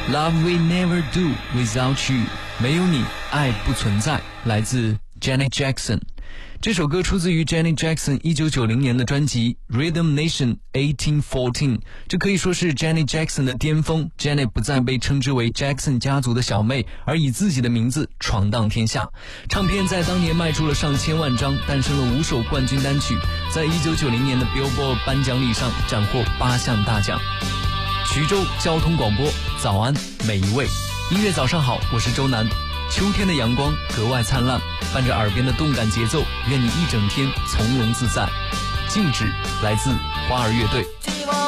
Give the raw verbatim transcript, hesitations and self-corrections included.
Love will never do without you， 没有你，爱不存在，来自 Janet Jackson。这首歌出自于 Janet Jackson 一九九零年的专辑 Rhythm Nation 一八一四， 这可以说是 Janet Jackson 的巅峰。 Janet 不再被称之为 Jackson 家族的小妹，而以自己的名字闯荡天下。唱片在当年卖出了上千万张，诞生了五首冠军单曲，在一九九零年的 Billboard 颁奖礼上斩获八项大奖。徐州交通广播，早安每一位，音乐早上好，我是周南。秋天的阳光格外灿烂，伴着耳边的动感节奏，愿你一整天从容自在。静止来自花儿乐队。